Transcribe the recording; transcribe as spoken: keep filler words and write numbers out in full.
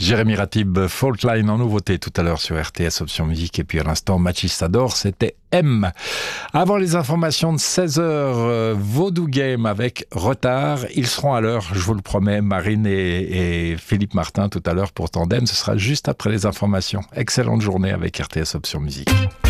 Jérémy Ratib, Fault Line en nouveauté tout à l'heure sur R T S Option Musique. Et puis à l'instant, Machistador, c'était M. Avant les informations de seize heures, euh, Vaudou Game avec retard. Ils seront à l'heure, je vous le promets, Marine et, et Philippe Martin tout à l'heure pour Tandem. Ce sera juste après les informations. Excellente journée avec R T S Option Musique.